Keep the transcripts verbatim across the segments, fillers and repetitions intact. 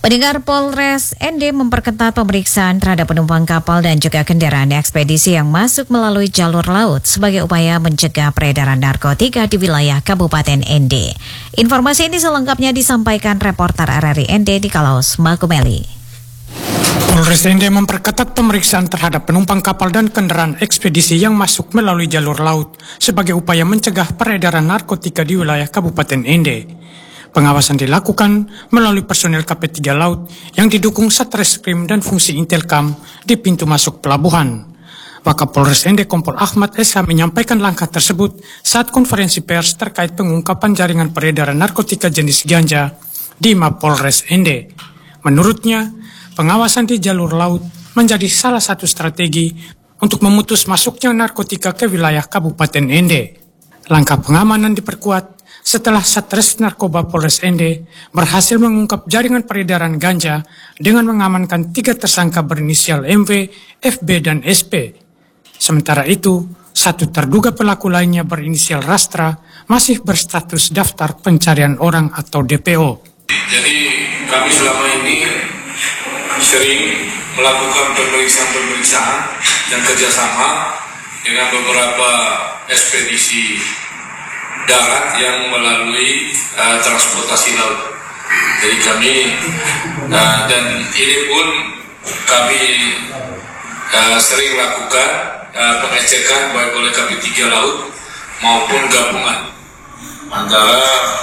Pendengar, Polres N D memperketat pemeriksaan terhadap penumpang kapal dan juga kendaraan ekspedisi yang masuk melalui jalur laut sebagai upaya mencegah peredaran narkotika di wilayah Kabupaten N D. Informasi ini selengkapnya disampaikan reporter R R I N D Nikolaus Makumeli. Polres N D memperketat pemeriksaan terhadap penumpang kapal dan kendaraan ekspedisi yang masuk melalui jalur laut sebagai upaya mencegah peredaran narkotika di wilayah Kabupaten N D. Pengawasan dilakukan melalui personil K P tiga Laut yang didukung Satreskrim dan fungsi Intelkam di pintu masuk pelabuhan. Wakapolres N D Kompol Ahmad S H menyampaikan langkah tersebut saat konferensi pers terkait pengungkapan jaringan peredaran narkotika jenis ganja di Mapolres N D. Menurutnya, pengawasan di jalur laut menjadi salah satu strategi untuk memutus masuknya narkotika ke wilayah Kabupaten N D. Langkah pengamanan diperkuat setelah Satres Narkoba Polres N D berhasil mengungkap jaringan peredaran ganja dengan mengamankan tiga tersangka berinisial M V, F B, dan S P. Sementara itu, satu terduga pelaku lainnya berinisial Rastra masih berstatus daftar pencarian orang atau D P O. Jadi kami selama ini sering melakukan pemeriksaan-pemeriksaan dan kerjasama dengan beberapa ekspedisi darat yang melalui uh, transportasi laut. Jadi kami uh, dan ini pun kami uh, sering lakukan uh, pengecekan baik oleh K P tiga Laut maupun gabungan antara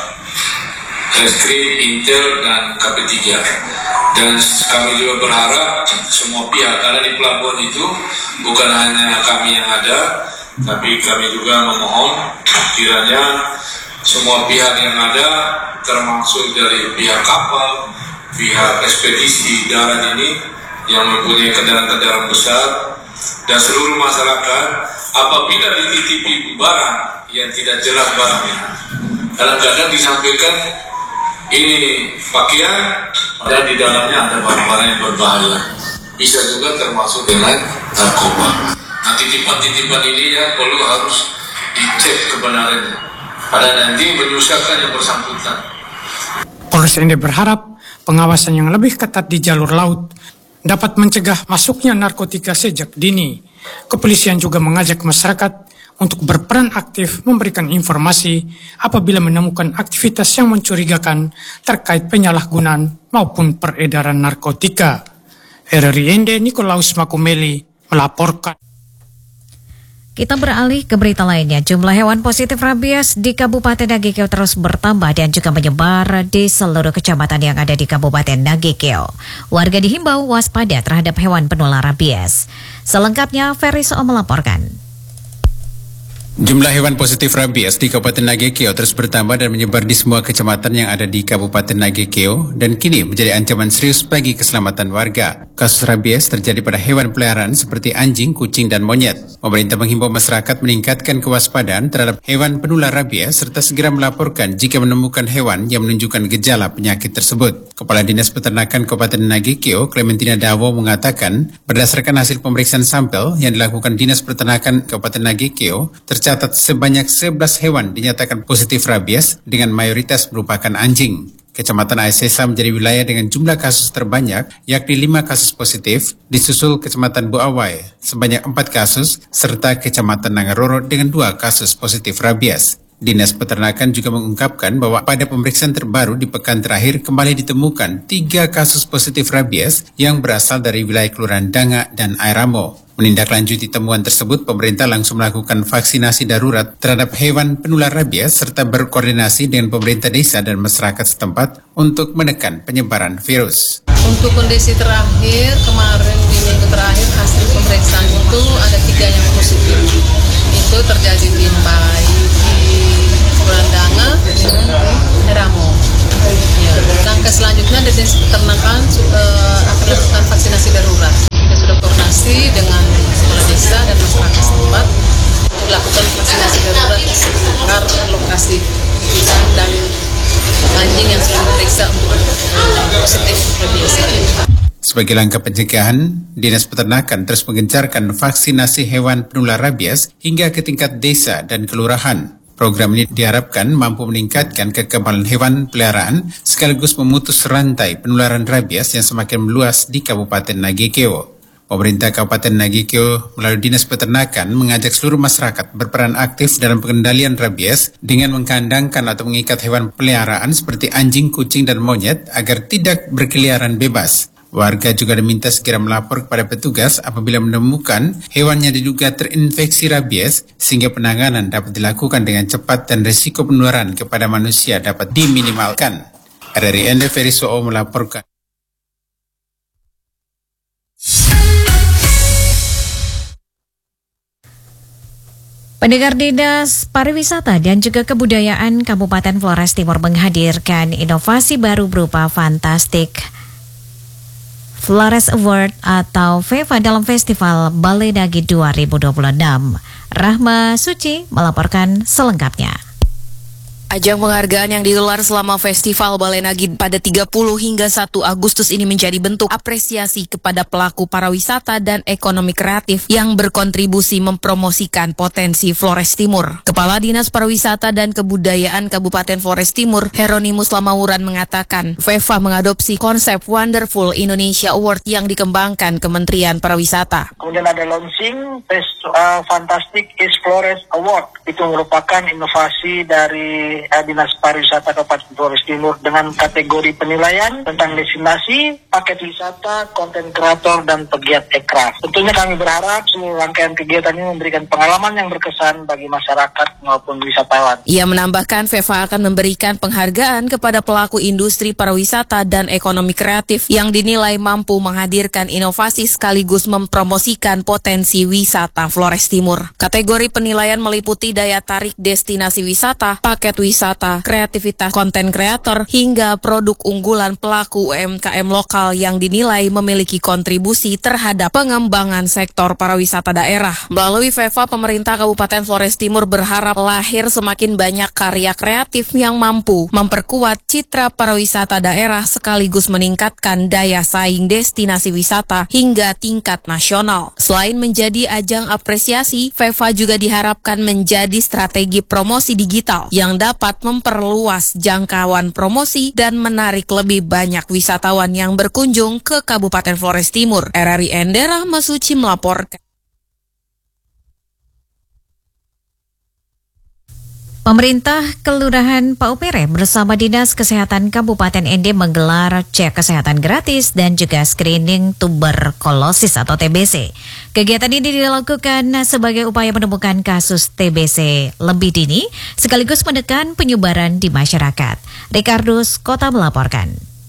Reskrim, Intel, dan K P tiga. Dan kami juga berharap semua pihak, karena di pelabuhan itu bukan hanya kami yang ada, tapi kami juga memohon kiranya semua pihak yang ada, termasuk dari pihak kapal, pihak ekspedisi darat ini yang mempunyai kendaraan-kendaraan besar, dan seluruh masyarakat, apabila dititipi barang yang tidak jelas barangnya, kadang-kadang disampaikan ini pakaian dan di dalamnya ada barang-barang yang berbahaya, bisa juga termasuk dengan narkoba. Nah, titipan-titipan ini ya perlu harus dicek kebenarannya, karena nanti menyusahkan yang bersangkutan. Polres N D berharap pengawasan yang lebih ketat di jalur laut dapat mencegah masuknya narkotika sejak dini. Kepolisian juga mengajak masyarakat untuk berperan aktif memberikan informasi apabila menemukan aktivitas yang mencurigakan terkait penyalahgunaan maupun peredaran narkotika. R R I N D Nikolaus Makumeli melaporkan. Kita beralih ke berita lainnya. Jumlah hewan positif rabies di Kabupaten Nagekeo terus bertambah dan juga menyebar di seluruh kecamatan yang ada di Kabupaten Nagekeo. Warga dihimbau waspada terhadap hewan penular rabies. Selengkapnya, Ferry So melaporkan. Jumlah hewan positif rabies di Kabupaten Nagekeo terus bertambah dan menyebar di semua kecamatan yang ada di Kabupaten Nagekeo dan kini menjadi ancaman serius bagi keselamatan warga. Kasus rabies terjadi pada hewan peliharaan seperti anjing, kucing, dan monyet. Pemerintah menghimbau masyarakat meningkatkan kewaspadaan terhadap hewan penular rabies serta segera melaporkan jika menemukan hewan yang menunjukkan gejala penyakit tersebut. Kepala Dinas Peternakan Kabupaten Nagekeo, Clementina Dawo, mengatakan berdasarkan hasil pemeriksaan sampel yang dilakukan Dinas Peternakan Kabupaten Nagekeo, tercatat sebanyak sebelas hewan dinyatakan positif rabies dengan mayoritas merupakan anjing. Kecamatan Aisesa menjadi wilayah dengan jumlah kasus terbanyak, yakni lima kasus positif, disusul Kecamatan Buawai sebanyak empat kasus, serta Kecamatan Nangaroro dengan dua kasus positif rabies. Dinas Peternakan juga mengungkapkan bahwa pada pemeriksaan terbaru di pekan terakhir kembali ditemukan tiga kasus positif rabies yang berasal dari wilayah Kelurahan Danga dan Airamo. Menindaklanjuti temuan tersebut, pemerintah langsung melakukan vaksinasi darurat terhadap hewan penular rabies serta berkoordinasi dengan pemerintah desa dan masyarakat setempat untuk menekan penyebaran virus. Untuk kondisi terakhir, kemarin di minggu terakhir hasil pemeriksaan itu ada tiga yang positif. Itu terjadi di Mbai, di Kurandanga, dan di Heramo. Ya, langkah selanjutnya dari Dinas Peternakan uh, akan melakukan vaksinasi darurat. Kita sudah koordinasi dengan kepala desa dan masyarakat setempat untuk melakukan vaksinasi darurat di sekitar lokasi kucing dan anjing yang sudah diperiksa untuk positif rabies. Sebagai langkah pencegahan, Dinas Peternakan terus menggencarkan vaksinasi hewan penular rabies hingga ke tingkat desa dan kelurahan. Program ini diharapkan mampu meningkatkan kekebalan hewan peliharaan sekaligus memutus rantai penularan rabies yang semakin meluas di Kabupaten Nagekeo. Pemerintah Kabupaten Nagekeo melalui Dinas Peternakan mengajak seluruh masyarakat berperan aktif dalam pengendalian rabies dengan mengkandangkan atau mengikat hewan peliharaan seperti anjing, kucing, dan monyet agar tidak berkeliaran bebas. Warga juga diminta segera melapor kepada petugas apabila menemukan hewannya diduga terinfeksi rabies sehingga penanganan dapat dilakukan dengan cepat dan risiko penularan kepada manusia dapat diminimalkan. R R I Ende Ferry So'o melaporkan. Pendengar, Dinas Pariwisata dan juga Kebudayaan Kabupaten Flores Timur menghadirkan inovasi baru berupa Fantastic Flores Award atau V E F A dalam Festival Balai Nagi dua ribu dua puluh enam. Rahma Suci melaporkan selengkapnya. Ajang penghargaan yang digelar selama Festival Balai Nagi pada tiga puluh hingga satu Agustus ini menjadi bentuk apresiasi kepada pelaku pariwisata dan ekonomi kreatif yang berkontribusi mempromosikan potensi Flores Timur. Kepala Dinas Pariwisata dan Kebudayaan Kabupaten Flores Timur, Heronimus Lamauran, mengatakan V E F A mengadopsi konsep Wonderful Indonesia Award yang dikembangkan Kementerian Pariwisata. Kemudian ada launching uh, Fantastic is Flores Award. Itu merupakan inovasi dari Dinas Pariwisata Kabupaten Flores Timur dengan kategori penilaian tentang destinasi, paket wisata, konten kreator, dan pegiat ekraf. Tentunya kami berharap seluruh rangkaian kegiatan ini memberikan pengalaman yang berkesan bagi masyarakat maupun wisatawan. Ia menambahkan V E F A akan memberikan penghargaan kepada pelaku industri pariwisata dan ekonomi kreatif yang dinilai mampu menghadirkan inovasi sekaligus mempromosikan potensi wisata Flores Timur. Kategori penilaian meliputi daya tarik destinasi wisata, paket wisata, wisata, kreativitas konten kreator, hingga produk unggulan pelaku U M K M lokal yang dinilai memiliki kontribusi terhadap pengembangan sektor pariwisata daerah. Melalui V E F A, pemerintah Kabupaten Flores Timur berharap lahir semakin banyak karya kreatif yang mampu memperkuat citra pariwisata daerah sekaligus meningkatkan daya saing destinasi wisata hingga tingkat nasional. Selain menjadi ajang apresiasi, V E F A juga diharapkan menjadi strategi promosi digital yang dapat dapat memperluas jangkauan promosi dan menarik lebih banyak wisatawan yang berkunjung ke Kabupaten Flores Timur. R R I Ende Rahma Suci melaporkan. Pemerintah Kelurahan Paupere bersama Dinas Kesehatan Kabupaten Ende menggelar cek kesehatan gratis dan juga screening tuberkulosis atau T B C. Kegiatan ini dilakukan sebagai upaya menemukan kasus T B C lebih dini sekaligus menekan penyebaran di masyarakat. Ricardus Kota melaporkan.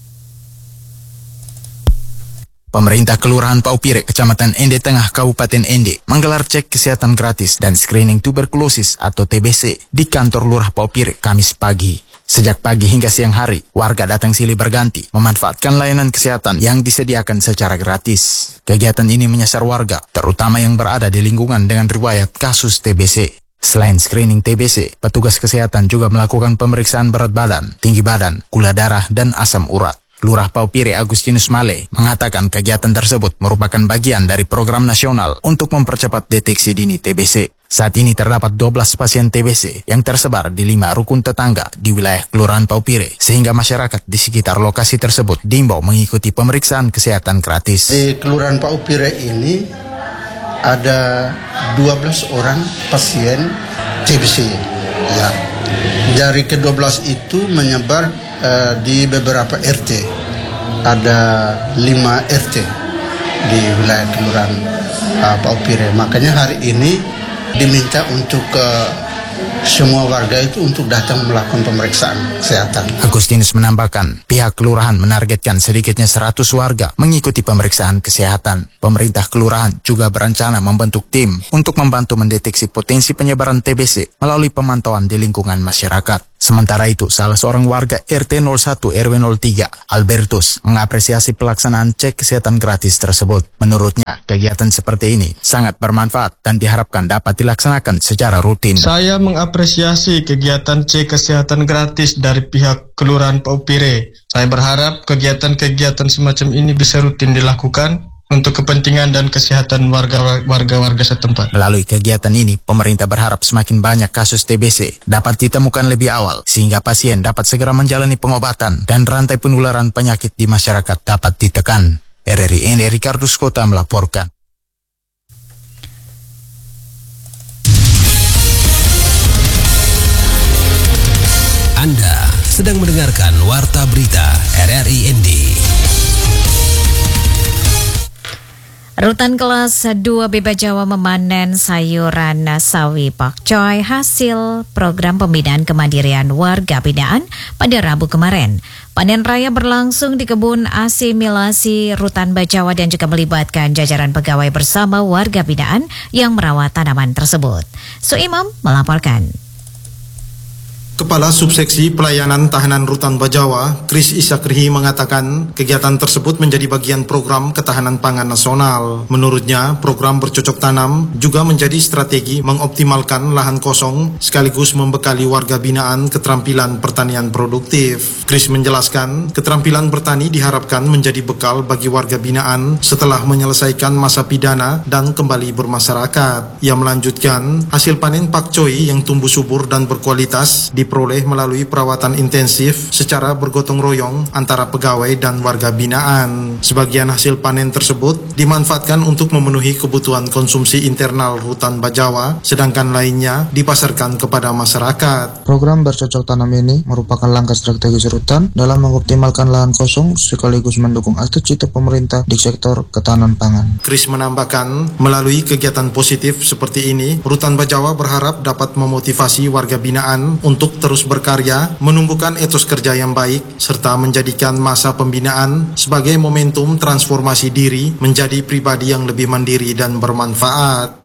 Pemerintah Kelurahan Paupire, Kecamatan Ende Tengah, Kabupaten Ende, menggelar cek kesehatan gratis dan screening tuberkulosis atau T B C di kantor Lurah Paupire Kamis pagi. Sejak pagi hingga siang hari, warga datang silih berganti memanfaatkan layanan kesehatan yang disediakan secara gratis. Kegiatan ini menyasar warga, terutama yang berada di lingkungan dengan riwayat kasus T B C. Selain screening T B C, petugas kesehatan juga melakukan pemeriksaan berat badan, tinggi badan, gula darah, dan asam urat. Lurah Paupire Agustinus Male mengatakan kegiatan tersebut merupakan bagian dari program nasional untuk mempercepat deteksi dini T B C. Saat ini terdapat dua belas pasien T B C yang tersebar di lima rukun tetangga di wilayah Kelurahan Paupire, sehingga masyarakat di sekitar lokasi tersebut diimbau mengikuti pemeriksaan kesehatan gratis. Di Kelurahan Paupire ini ada dua belas orang pasien T B C. Ya. Dari ke dua belas itu menyebar uh, di beberapa R T. Ada lima R T di wilayah Kelurahan uh, Paupire. Makanya hari ini diminta untuk uh, semua warga itu untuk datang melakukan pemeriksaan kesehatan. Agustinus menambahkan, pihak kelurahan menargetkan sedikitnya seratus warga mengikuti pemeriksaan kesehatan. Pemerintah kelurahan juga berencana membentuk tim untuk membantu mendeteksi potensi penyebaran T B C melalui pemantauan di lingkungan masyarakat. Sementara itu, salah seorang warga R T nol satu R W nol tiga, Albertus, mengapresiasi pelaksanaan cek kesehatan gratis tersebut. Menurutnya, kegiatan seperti ini sangat bermanfaat dan diharapkan dapat dilaksanakan secara rutin. Saya mengapresiasi kegiatan cek kesehatan gratis dari pihak Kelurahan Paupire. Saya berharap kegiatan-kegiatan semacam ini bisa rutin dilakukan untuk kepentingan dan kesehatan warga-warga setempat. Melalui kegiatan ini, pemerintah berharap semakin banyak kasus T B C dapat ditemukan lebih awal, sehingga pasien dapat segera menjalani pengobatan dan rantai penularan penyakit di masyarakat dapat ditekan. R R I N D Ricardo Skota melaporkan. Anda sedang mendengarkan Warta Berita R R I N D. Rutan kelas dua Beba Jawa memanen sayuran sawi pakcoy hasil program pembinaan kemandirian warga binaan pada Rabu kemarin. Panen raya berlangsung di kebun asimilasi Rutan Bajawa dan juga melibatkan jajaran pegawai bersama warga binaan yang merawat tanaman tersebut. Suimam melaporkan. Kepala Subseksi Pelayanan Tahanan Rutan Bajawa, Kris Isakrihi mengatakan kegiatan tersebut menjadi bagian program ketahanan pangan nasional. Menurutnya, program bercocok tanam juga menjadi strategi mengoptimalkan lahan kosong sekaligus membekali warga binaan keterampilan pertanian produktif. Kris menjelaskan, keterampilan bertani diharapkan menjadi bekal bagi warga binaan setelah menyelesaikan masa pidana dan kembali bermasyarakat. Ia melanjutkan, hasil panen pakcoy yang tumbuh subur dan berkualitas di diperoleh melalui perawatan intensif secara bergotong royong antara pegawai dan warga binaan. Sebagian hasil panen tersebut dimanfaatkan untuk memenuhi kebutuhan konsumsi internal Rutan Bajawa, sedangkan lainnya dipasarkan kepada masyarakat. Program bercocok tanam ini merupakan langkah strategis Rutan dalam mengoptimalkan lahan kosong sekaligus mendukung aktivitas pemerintah di sektor ketahanan pangan. Kris menambahkan, melalui kegiatan positif seperti ini, Rutan Bajawa berharap dapat memotivasi warga binaan untuk terus berkarya, menumbuhkan etos kerja yang baik, serta menjadikan masa pembinaan sebagai momentum transformasi diri menjadi pribadi yang lebih mandiri dan bermanfaat.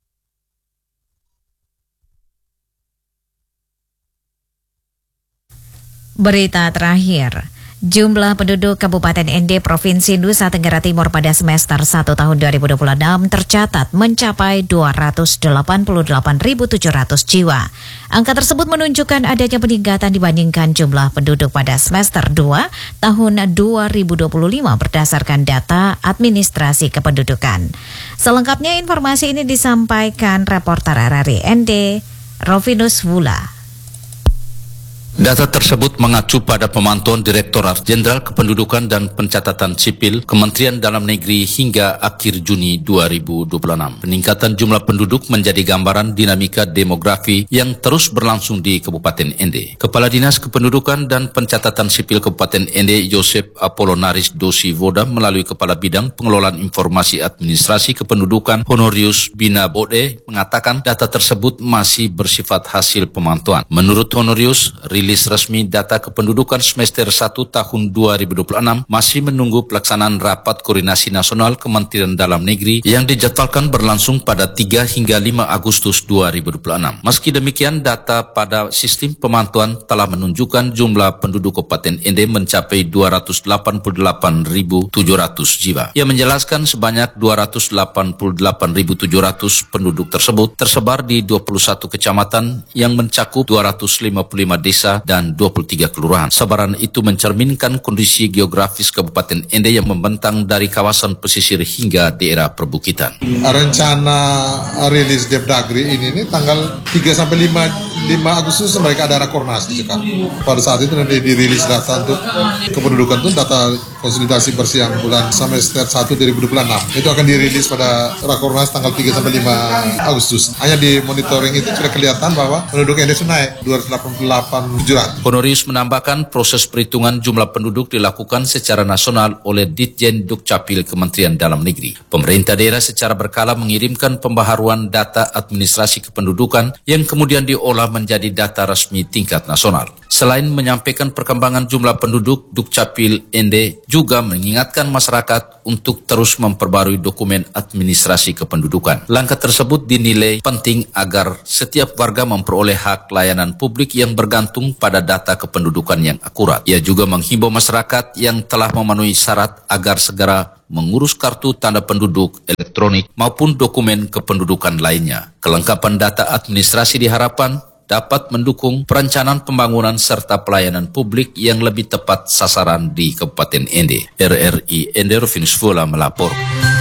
Berita terakhir. Jumlah penduduk Kabupaten N D Provinsi Nusa Tenggara Timur pada semester satu tahun dua ribu dua puluh enam tercatat mencapai dua ratus delapan puluh delapan ribu tujuh ratus jiwa. Angka tersebut menunjukkan adanya peningkatan dibandingkan jumlah penduduk pada semester dua tahun dua ribu dua puluh lima berdasarkan data administrasi kependudukan. Selengkapnya informasi ini disampaikan reporter R R I N D, Rovinus Wula. Data tersebut mengacu pada pemantauan Direktorat Jenderal Kependudukan dan Pencatatan Sipil Kementerian Dalam Negeri hingga akhir Juni dua ribu dua puluh enam. Peningkatan jumlah penduduk menjadi gambaran dinamika demografi yang terus berlangsung di Kabupaten N D. Kepala Dinas Kependudukan dan Pencatatan Sipil Kabupaten N D, Joseph Apolonaris Dosi Voda, melalui Kepala Bidang Pengelolaan Informasi Administrasi Kependudukan Honorius Bina Bode, mengatakan data tersebut masih bersifat hasil pemantauan. Menurut Honorius, rilis resmi data kependudukan semester satu tahun dua ribu dua puluh enam masih menunggu pelaksanaan rapat koordinasi nasional Kementerian Dalam Negeri yang dijadwalkan berlangsung pada tiga hingga lima Agustus dua ribu dua puluh enam. Meski demikian, data pada sistem pemantauan telah menunjukkan jumlah penduduk Kabupaten N D mencapai dua ratus delapan puluh delapan ribu tujuh ratus jiwa. Ia menjelaskan sebanyak dua ratus delapan puluh delapan ribu tujuh ratus penduduk tersebut tersebar di dua puluh satu kecamatan yang mencakup dua ratus lima puluh lima desa dan dua puluh tiga kelurahan. Sebaran itu mencerminkan kondisi geografis Kabupaten N D yang membentang dari kawasan pesisir hingga daerah perbukitan. Rencana rilis Depdagri ini, ini tanggal tiga sampai lima Agustus mereka ada rakornas di Jakarta. Pada saat itu nanti dirilis data untuk kependudukan itu, data konsolidasi bersiang bulan semester satu dua ribu dua puluh enam. Itu akan dirilis pada rakornas tanggal tiga sampai lima Agustus. Hanya di monitoring itu sudah kelihatan bahwa penduduk N D naik dua ratus delapan puluh delapan juta. Honorius menambahkan proses perhitungan jumlah penduduk dilakukan secara nasional oleh Ditjen Dukcapil Kementerian Dalam Negeri. Pemerintah daerah secara berkala mengirimkan pembaharuan data administrasi kependudukan yang kemudian diolah menjadi data resmi tingkat nasional. Selain menyampaikan perkembangan jumlah penduduk, Dukcapil N D juga mengingatkan masyarakat untuk terus memperbarui dokumen administrasi kependudukan. Langkah tersebut dinilai penting agar setiap warga memperoleh hak layanan publik yang bergantung pada data kependudukan yang akurat. Ia juga menghimbau masyarakat yang telah memenuhi syarat agar segera mengurus kartu tanda penduduk elektronik maupun dokumen kependudukan lainnya. Kelengkapan data administrasi diharapkan dapat mendukung perencanaan pembangunan serta pelayanan publik yang lebih tepat sasaran di Kabupaten Ende. R R I Ende Rufinus Vola melapor.